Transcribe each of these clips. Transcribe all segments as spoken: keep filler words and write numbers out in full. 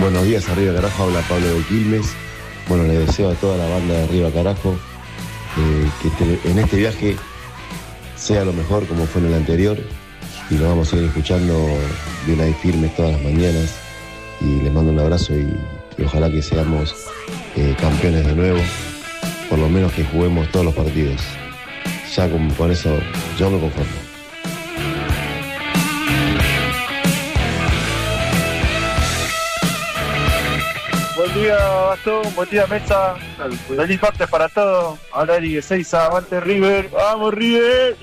Buenos días, Arriba Carajo, habla Pablo de Quilmes. Bueno, le deseo a toda la banda de Arriba Carajo eh, que este, en este viaje sea lo mejor como fue en el anterior, y lo vamos a ir escuchando bien ahí firmes todas las mañanas, y les mando un abrazo y, y ojalá que seamos eh, campeones de nuevo, por lo menos que juguemos todos los partidos. Ya con, con eso yo me conformo. Buen día, Gastón, buen día, Mesa. Feliz martes para todos. Ahora Ari de Seiza, aguante River. ¡Vamos, River!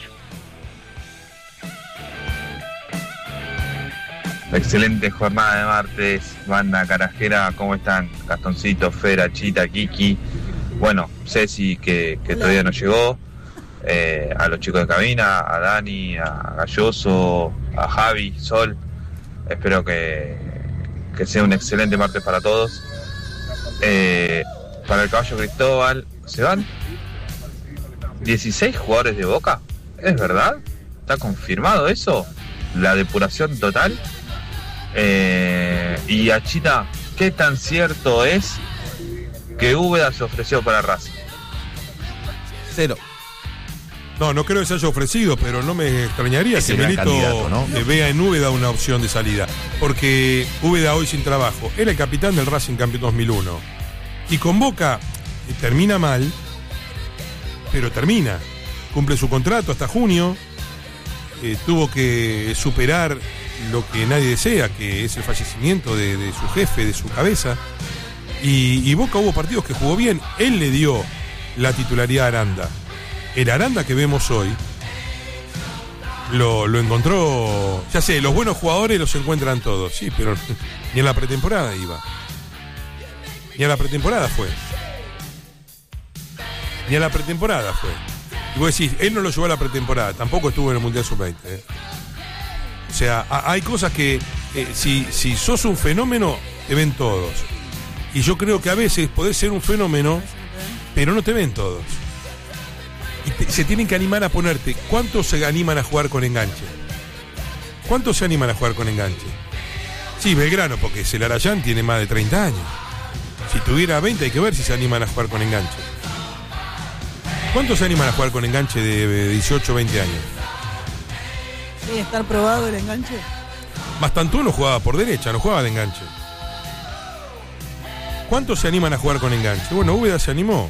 Excelente jornada de martes, banda carajera, ¿cómo están? Gastoncito, Fera, Chita, Kiki. Bueno, Ceci, que, que todavía no llegó. Eh, a los chicos de cabina, a Dani, a Galloso, a Javi, Sol. Espero que, que sea un excelente martes para todos. Eh, para el Caballo Cristóbal, ¿se van dieciséis jugadores de Boca? ¿Es verdad? ¿Está confirmado eso? La depuración total. Eh, y a Chita, ¿qué tan cierto es que Úbeda se ofreció para Racing? Cero. No, no creo que se haya ofrecido, pero no me extrañaría Es que el gran Benito candidato, ¿no? eh, vea en Úbeda una opción de salida. Porque Úbeda hoy sin trabajo era el capitán del Racing campeón dos mil uno. Y con Boca eh, termina mal, pero termina. Cumple su contrato hasta junio. Eh, tuvo que superar lo que nadie desea, que es el fallecimiento de, de su jefe, de su cabeza. Y, y Boca hubo partidos que jugó bien. Él le dio la titularidad a Aranda. El Aranda que vemos hoy lo, lo encontró. Ya sé, los buenos jugadores los encuentran todos, sí, pero ni en la pretemporada iba. Ni a la pretemporada fue. Ni a la pretemporada fue. Y vos decís, él no lo llevó a la pretemporada, tampoco estuvo en el Mundial sub veinte. ¿eh? O sea, a, hay cosas que eh, si, si sos un fenómeno, te ven todos. Y yo creo que a veces podés ser un fenómeno, pero no te ven todos. Y te, se tienen que animar a ponerte. ¿Cuántos se animan a jugar con enganche? ¿Cuántos se animan a jugar con enganche? Sí, Belgrano, porque Celarayán tiene más de treinta años. Si tuviera veinte hay que ver si se animan a jugar con enganche. ¿Cuántos se animan a jugar con enganche de dieciocho, veinte años? ¿Debe estar probado el enganche? Mastantuono jugaba por derecha, no jugaba de enganche. ¿Cuántos se animan a jugar con enganche? Bueno, Úbeda se animó.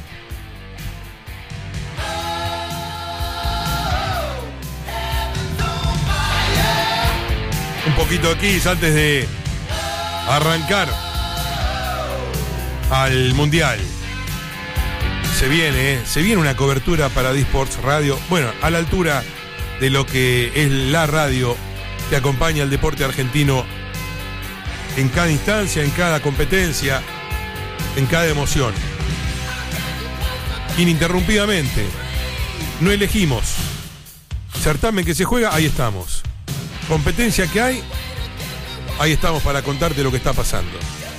Un poquito aquí antes de arrancar al Mundial. Se viene, ¿eh? Se viene una cobertura para D-Sports Radio. Bueno, a la altura de lo que es la radio que acompaña al deporte argentino en cada instancia, en cada competencia, en cada emoción. Ininterrumpidamente. No elegimos. Certamen que se juega, ahí estamos. Competencia que hay, ahí estamos para contarte lo que está pasando.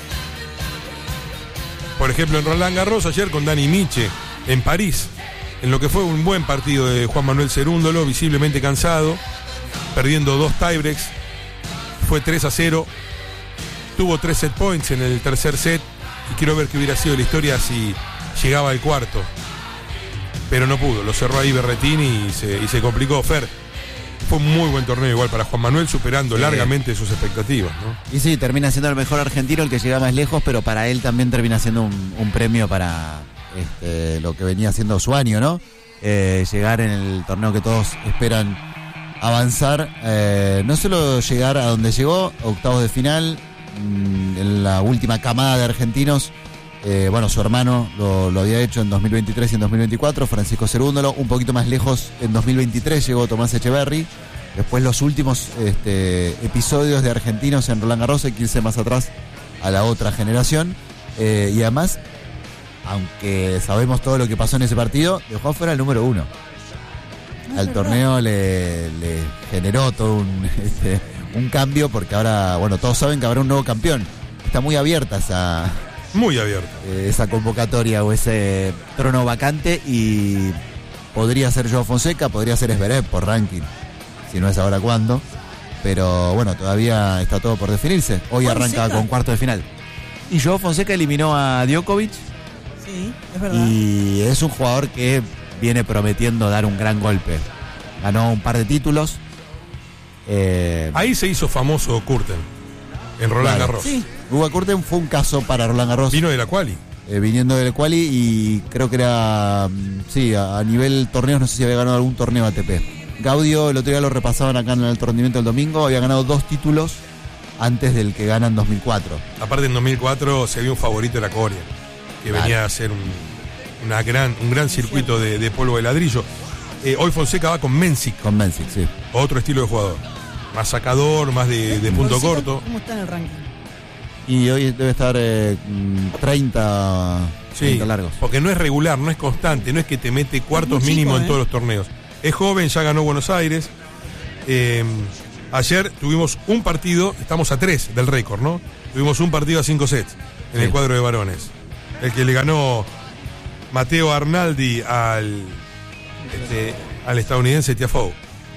Por ejemplo, en Roland Garros ayer con Dani Miche en París, en lo que fue un buen partido de Juan Manuel Cerúndolo, visiblemente cansado, perdiendo dos tiebreaks, fue tres a cero, tuvo tres set points en el tercer set, y quiero ver qué hubiera sido la historia si llegaba al cuarto, pero no pudo, lo cerró ahí Berretini y se, y se complicó. Fer, fue un muy buen torneo igual para Juan Manuel, superando sí. largamente sus expectativas, ¿no? Y sí, termina siendo el mejor argentino, el que llega más lejos, pero para él también termina siendo un, un premio para este, lo que venía siendo su año, ¿no? Eh, llegar en el torneo que todos esperan avanzar, eh, no solo llegar a donde llegó, octavos de final, mmm, en la última camada de argentinos. Eh, bueno, su hermano lo, lo había hecho en dos mil veintitrés y en dos mil veinticuatro, Francisco Cerúndolo. Un poquito más lejos, en dos mil veintitrés llegó Tomás Echeverry. Después los últimos este, episodios de argentinos en Roland Garros, hay que irse más atrás a la otra generación. Eh, y además, aunque sabemos todo lo que pasó en ese partido, dejó fuera el número uno. Al torneo le, le generó todo un, este, un cambio, porque ahora, bueno, todos saben que habrá un nuevo campeón. Está muy abierta esa... Muy abierto. Eh, esa convocatoria o ese trono vacante, y podría ser Joao Fonseca, podría ser Zverev por ranking, si no es ahora cuándo, pero bueno, todavía está todo por definirse. Hoy Fonseca. arranca con cuarto de final. Y Joao Fonseca eliminó a Djokovic. Sí, es verdad. Y es un jugador que viene prometiendo dar un gran golpe. Ganó un par de títulos. Eh, Ahí se hizo famoso Kurten, en Roland Claro. Garros. Sí. Hugo Kurten fue un caso para Roland Garros. Vino de la quali. Eh, viniendo del quali y creo que era, mm, sí, a, a nivel torneos, no sé si había ganado algún torneo A T P. Gaudio, el otro día lo repasaban acá en el alto rendimiento del domingo, había ganado dos títulos antes del que gana en dos mil cuatro. Aparte en dos mil cuatro se vio un favorito de la Corea, que Claro. venía a hacer un, una gran, un gran circuito de, de polvo de ladrillo. Eh, hoy Fonseca va con Mensik, Con Mensik, sí. otro estilo de jugador. Más sacador, más de, de punto Fonseca, corto. ¿Cómo está en el ranking? Y hoy debe estar eh, mm, treinta, Sí, treinta largos. porque no es regular, no es constante, no es que te mete cuartos muy mínimo chico, en ¿eh? todos los torneos. Es joven, ya ganó Buenos Aires. Eh, ayer tuvimos un partido, estamos a tres del récord, ¿no? Tuvimos un partido a cinco sets en Sí. el cuadro de varones. El que le ganó Matteo Arnaldi al, este, al estadounidense Tiafoe.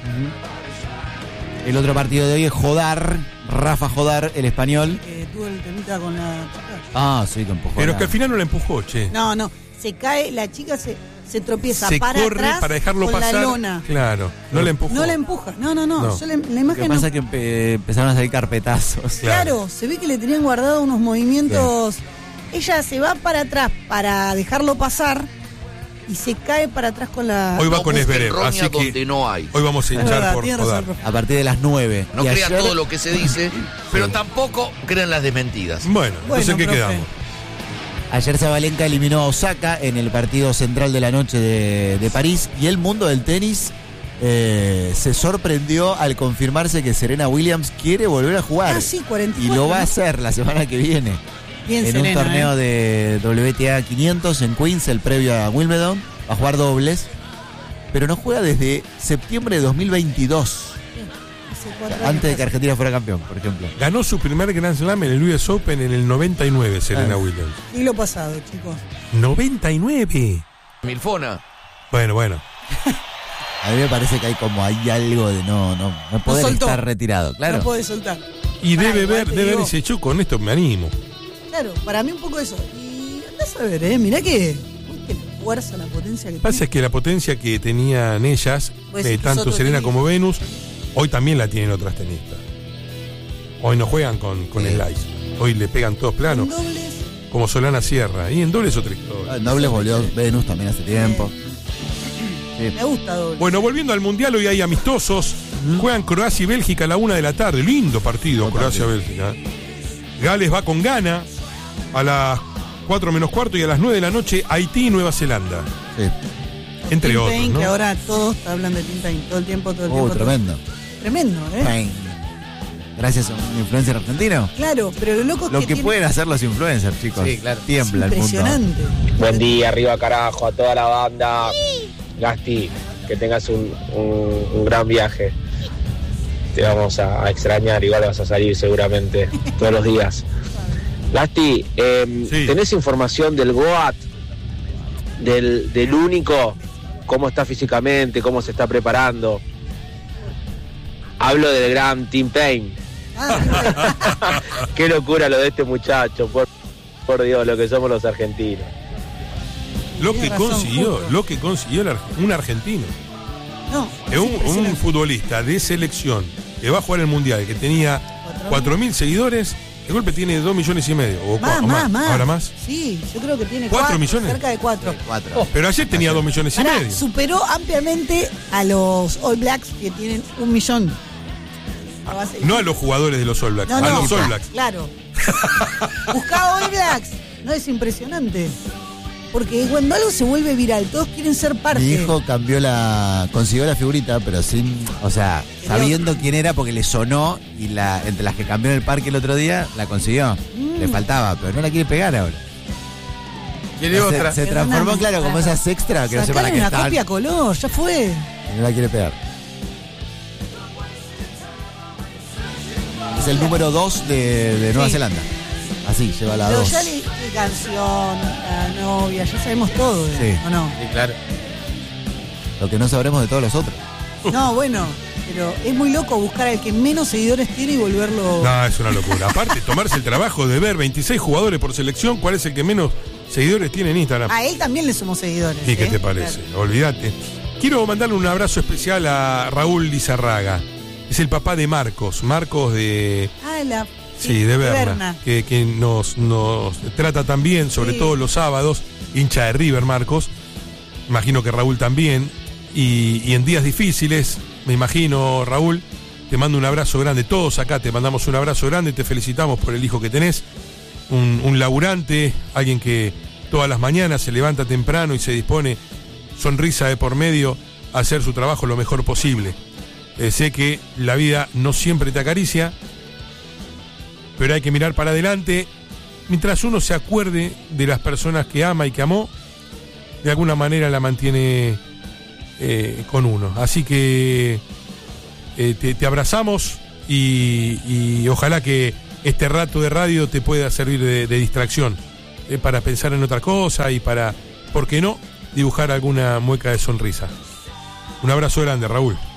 El otro partido de hoy es Jodar, Rafa Jodar, el español. Que tuvo el temita con la chica. Ah, sí, que empujó. Pero la- es que al final no la empujó, che. No, no. Se cae, la chica se, se tropieza Se para corre atrás para dejarlo con pasar. la lona. Claro, no la empujó. No la empuja. No, no, no. No. Yo la, la Lo que imagen no- pasa es que empe- empezaron a salir carpetazos. Claro, se ve que le tenían guardado unos movimientos. Ella se va para atrás para dejarlo pasar y se cae para atrás con la. Hoy va No con busquen Esberev, roña así que donde no hay. hoy vamos a Es hinchar verdad, por tiene razón, Jodar. profe. A partir de las nueve. No Y crean ayer- todo lo que se dice, pero tampoco crean las desmentidas. Bueno, entonces Bueno, ¿en qué profe. quedamos? Ayer Sabalenka eliminó a Osaka en el partido central de la noche de, de París y el mundo del tenis eh, se sorprendió al confirmarse que Serena Williams quiere volver a jugar. Ah, sí, cuarenta y Y cuatro, lo va a ¿no? hacer la semana que viene. Bien, en Serena, un torneo ¿eh? de W T A quinientos en Queens, el previo a Wimbledon, va a jugar dobles, pero no juega desde septiembre de dos mil veintidós, Hace cuatro años antes de que casi. Argentina fuera campeón, por ejemplo. Ganó su primer Grand Slam en el U S Open en el noventa y nueve, Serena Ah. Williams. Siglo pasado, chicos. noventa y nueve. Milfona. Bueno, bueno. A mí me parece que hay como hay algo de no, no, no poder soltó. estar retirado, claro. No puede soltar. Y Pará, debe igual ver, te debe digo- haber ese yo con esto me animo. Claro, para mí un poco eso. Y andás a ver, ¿eh? Mirá que. uy, que la fuerza, la potencia que Lo que pasa tiene. es que la potencia que tenían ellas, Pues eh, es que es tanto otro Serena tenis. como Venus, hoy también la tienen otras tenistas. Hoy no juegan con, con Sí. slice. Hoy le pegan todos planos, En dobles. como Solana Sierra. Y en doble es otra historia. Ah, en dobles volvió Venus también hace tiempo. Sí. Me gusta doble. Bueno, volviendo al Mundial, hoy hay amistosos. Juegan Croacia y Bélgica a la una de la tarde. Lindo partido, Buen Croacia-Bélgica. Gales va con Ghana a las cuatro menos cuarto y a las nueve de la noche Haití y Nueva Zelanda. Sí. Entre Tim otros, Payne, ¿no? que ahora todos hablan de Tim Payne, todo el tiempo, todo el Oh, tiempo. todo- tremendo. Tremendo, ¿eh? Pain. Gracias a un influencer argentino. Claro, pero lo loco es Lo que, que tiene- pueden hacer los influencers, chicos. Sí, claro. es Tiembla el mundo. impresionante. Buen día, arriba carajo, a toda la banda. Gasti, que tengas un, un- un gran viaje. Te vamos a, a extrañar, igual vas a salir seguramente todos los días. Gasti, eh, Sí. ¿tenés información del Goat? Del, del único, cómo está físicamente, cómo se está preparando. Hablo del gran Tim Payne. Ah, Qué locura lo de este muchacho, por, por Dios, lo que somos los argentinos. Lo que Tiene razón, consiguió, justo. lo que consiguió el ar- un argentino. no, Es es un, un impresionante. futbolista de selección que va a jugar el Mundial, que tenía cuatro mil seguidores, de golpe tiene dos millones y medio. O Más, cua- o más, más. Ahora más. Sí, yo creo que tiene ¿Cuatro cuatro, millones? cerca de cuatro. Cuatro. Pero ayer tenía dos millones y Pará, medio. superó ampliamente a los All Blacks que tienen un millón. A base- No a los jugadores de los All Blacks, No, a no, los All Blacks. Claro. Buscá All Blacks. No, es impresionante. Porque cuando algo se vuelve viral, todos quieren ser parte. Mi hijo cambió la. consiguió la figurita, pero sin. O sea, sabiendo quién era porque le sonó y la entre las que cambió en el parque el otro día, la consiguió. Mm. Le faltaba, pero no la quiere pegar ahora. Quiere Se, otra. se transformó, Perdóname, claro, como claro. esas extra que no sé para Sacale qué una están. copia color, ya fue. Y no la quiere pegar. Es el número dos de, de Nueva Sí. Zelanda. Así, lleva la Pero dos. ya le qué canción, la novia, ya sabemos todo, ¿eh? Sí. ¿o no? Sí, claro. Lo que no sabremos de todos los otros. No, bueno, pero es muy loco buscar al que menos seguidores tiene y volverlo... No, es una locura. Aparte, tomarse el trabajo de ver veintiséis jugadores por selección, ¿cuál es el que menos seguidores tiene en Instagram? A él también le sumó seguidores. ¿Y qué ¿eh? te parece? Claro. Olvídate. Quiero mandarle un abrazo especial a Raúl Lizarraga. Es el papá de Marcos. Marcos de... Ah, la... Sí, de Berna. Que, que nos, nos trata también, sobre sí. todo los sábados. Hincha de River, Marcos. Imagino que Raúl también. Y, y en días difíciles, me imagino, Raúl, te mando un abrazo grande. Todos acá te mandamos un abrazo grande. Te felicitamos por el hijo que tenés. Un, un laburante, alguien que todas las mañanas se levanta temprano y se dispone, sonrisa de por medio, a hacer su trabajo lo mejor posible. Eh, sé que la vida no siempre te acaricia, pero hay que mirar para adelante. Mientras uno se acuerde de las personas que ama y que amó, de alguna manera la mantiene eh, con uno. Así que eh, te, te abrazamos y, y ojalá que este rato de radio te pueda servir de, de distracción, eh, para pensar en otra cosa y para, ¿por qué no?, dibujar alguna mueca de sonrisa. Un abrazo grande, Raúl.